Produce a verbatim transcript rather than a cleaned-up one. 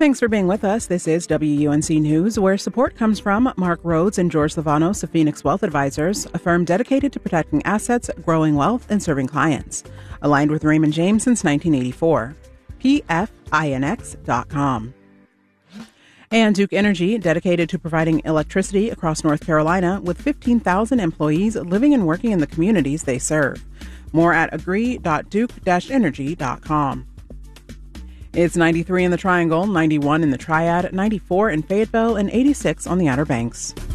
Thanks for being with us. This is W U N C News, where support comes from Mark Rhodes and George Lavanos of Phoenix Wealth Advisors, a firm dedicated to protecting assets, growing wealth, and serving clients. Aligned with Raymond James since nineteen eighty-four. P F I N X dot com. And Duke Energy, dedicated to providing electricity across North Carolina with fifteen thousand employees living and working in the communities they serve. More at agree dot duke dash energy dot com. It's ninety-three in the Triangle, ninety-one in the Triad, ninety-four in Fayetteville, and eighty-six on the Outer Banks.